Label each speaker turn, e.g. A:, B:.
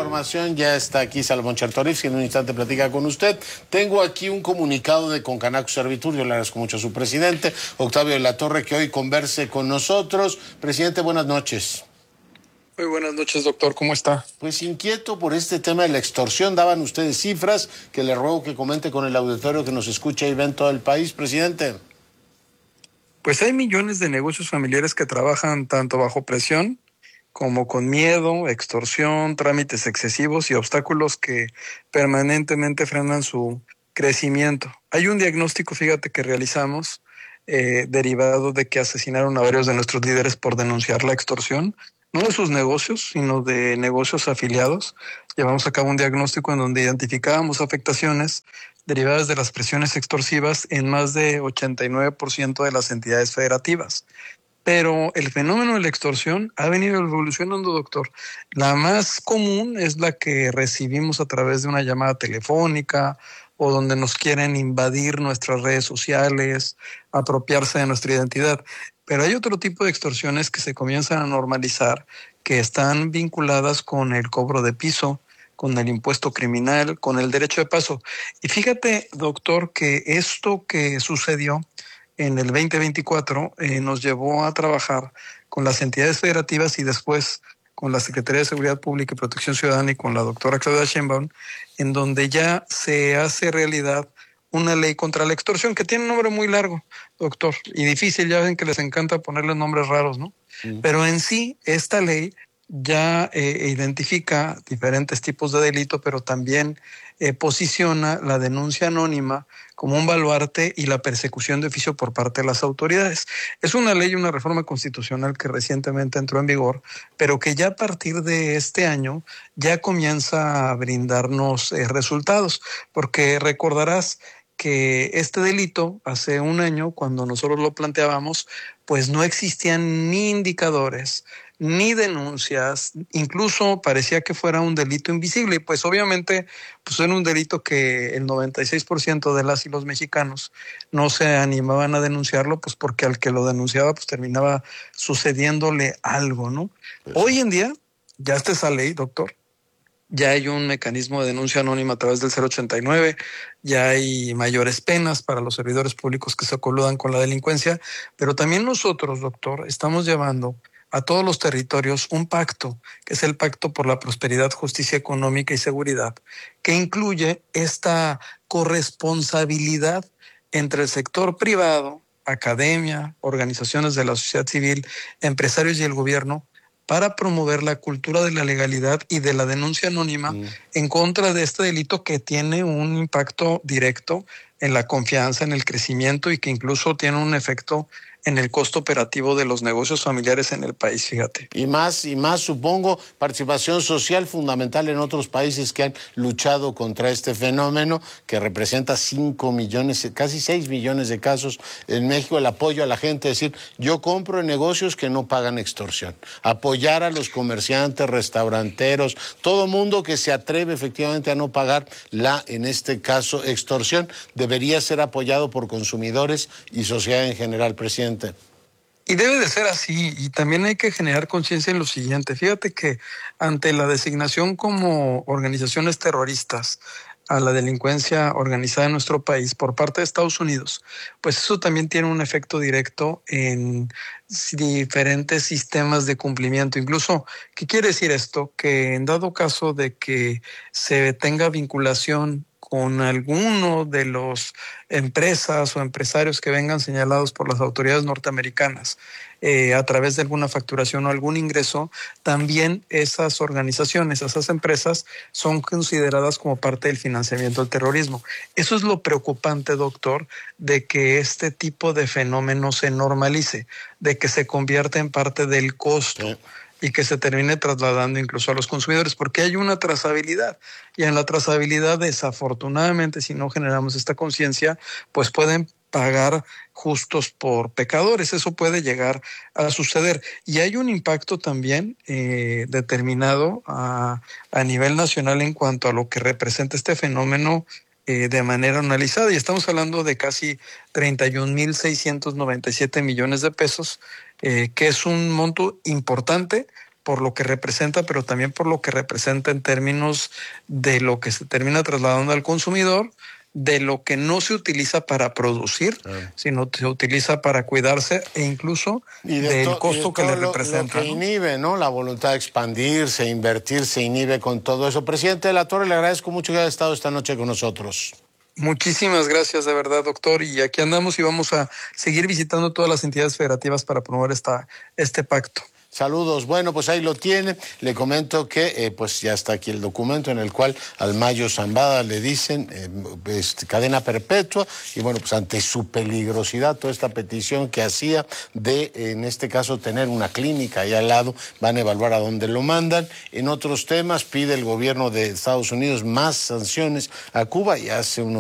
A: información. Ya está aquí Salomón Chertorivsky, en un instante platica con usted. Tengo aquí un comunicado de Concanaco Servitur. Yo le agradezco mucho a su presidente, Octavio de la Torre, que hoy converse con nosotros. Presidente, buenas noches.
B: Muy buenas noches, doctor. ¿Cómo está?
A: Pues inquieto por este tema de la extorsión. Daban ustedes cifras que le ruego que comente con el auditorio que nos escucha y ve en todo el país, presidente.
B: Pues hay millones de negocios familiares que trabajan tanto bajo presión como con miedo, extorsión, trámites excesivos y obstáculos que permanentemente frenan su crecimiento. Hay un diagnóstico, fíjate, que realizamos derivado de que asesinaron a varios de nuestros líderes por denunciar la extorsión, no de sus negocios, sino de negocios afiliados. Llevamos a cabo un diagnóstico en donde identificábamos afectaciones derivadas de las presiones extorsivas en más de 89% de las entidades federativas. Pero el fenómeno de la extorsión ha venido evolucionando, doctor. La más común es la que recibimos a través de una llamada telefónica o donde nos quieren invadir nuestras redes sociales, apropiarse de nuestra identidad. Pero hay otro tipo de extorsiones que se comienzan a normalizar, que están vinculadas con el cobro de piso, con el impuesto criminal, con el derecho de paso. Y fíjate, doctor, que esto que sucedió en el 2024 nos llevó a trabajar con las entidades federativas y después con la Secretaría de Seguridad Pública y Protección Ciudadana y con la doctora Claudia Sheinbaum, en donde ya se hace realidad una ley contra la extorsión, que tiene un nombre muy largo, doctor, y difícil. Ya ven que les encanta ponerle nombres raros, ¿no? Pero en sí, esta ley ya identifica diferentes tipos de delito, pero también posiciona la denuncia anónima como un baluarte y la persecución de oficio por parte de las autoridades. Es una ley, una reforma constitucional que recientemente entró en vigor, pero que ya a partir de este año ya comienza a brindarnos resultados, porque recordarás que este delito hace un año, cuando nosotros lo planteábamos, pues no existían ni indicadores, ni denuncias, incluso parecía que fuera un delito invisible, y pues obviamente pues era un delito que el 96% de las y los mexicanos no se animaban a denunciarlo, pues porque al que lo denunciaba pues terminaba sucediéndole algo, ¿no? Pues hoy en día ya está esa ley, doctor. Ya hay un mecanismo de denuncia anónima a través del 089, ya hay mayores penas para los servidores públicos que se coludan con la delincuencia, pero también nosotros, doctor, estamos llevando a todos los territorios un pacto, que es el Pacto por la Prosperidad, Justicia Económica y Seguridad, que incluye esta corresponsabilidad entre el sector privado, academia, organizaciones de la sociedad civil, empresarios y el gobierno, para promover la cultura de la legalidad y de la denuncia anónima en contra de este delito que tiene un impacto directo en la confianza, en el crecimiento y que incluso tiene un efecto en el costo operativo de los negocios familiares en el país, fíjate.
A: Y más, supongo, participación social fundamental en otros países que han luchado contra este fenómeno, que representa 5 millones, casi 6 millones de casos en México, el apoyo a la gente, decir, yo compro en negocios que no pagan extorsión, apoyar a los comerciantes, restauranteros, todo mundo que se atreve efectivamente a no pagar en este caso, extorsión, debería ser apoyado por consumidores y sociedad en general, presidente.
B: Y debe de ser así, y también hay que generar conciencia en lo siguiente. Fíjate que ante la designación como organizaciones terroristas a la delincuencia organizada en nuestro país por parte de Estados Unidos, pues eso también tiene un efecto directo en diferentes sistemas de cumplimiento. Incluso, ¿qué quiere decir esto? Que en dado caso de que se tenga vinculación con alguno de los empresas o empresarios que vengan señalados por las autoridades norteamericanas a través de alguna facturación o algún ingreso, también esas organizaciones, esas empresas son consideradas como parte del financiamiento del terrorismo. Eso es lo preocupante, doctor, de que este tipo de fenómeno se normalice, de que se convierta en parte del costo. Sí. Y que se termine trasladando incluso a los consumidores, porque hay una trazabilidad. Y en la trazabilidad, desafortunadamente, si no generamos esta conciencia, pues pueden pagar justos por pecadores. Eso puede llegar a suceder. Y hay un impacto también determinado a nivel nacional en cuanto a lo que representa este fenómeno de manera analizada. Y estamos hablando de casi 31,697 millones de pesos, que es un monto importante por lo que representa, pero también por lo que representa en términos de lo que se termina trasladando al consumidor, de lo que no se utiliza para producir, sino se utiliza para cuidarse e incluso del costo que le representa.
A: Lo que inhibe, ¿no? La voluntad de expandirse, invertir, se inhibe con todo eso. Presidente de la Torre, le agradezco mucho que haya estado esta noche con nosotros.
B: Muchísimas gracias, de verdad, doctor. Y aquí andamos y vamos a seguir visitando todas las entidades federativas para promover este pacto.
A: Saludos. Bueno, pues ahí lo tiene. Le comento que pues ya está aquí el documento en el cual al Mayo Zambada le dicen cadena perpetua y bueno, pues ante su peligrosidad, toda esta petición que hacía de, en este caso, tener una clínica ahí al lado, van a evaluar a dónde lo mandan. En otros temas, pide el gobierno de Estados Unidos más sanciones a Cuba y hace unos